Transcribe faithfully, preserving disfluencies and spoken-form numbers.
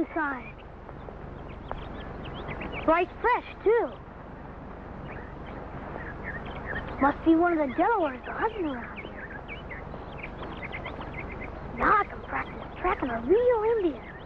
sign. Right fresh, too. Must be one of the Delawares hunting around here. Now I can practice tracking a real Indian.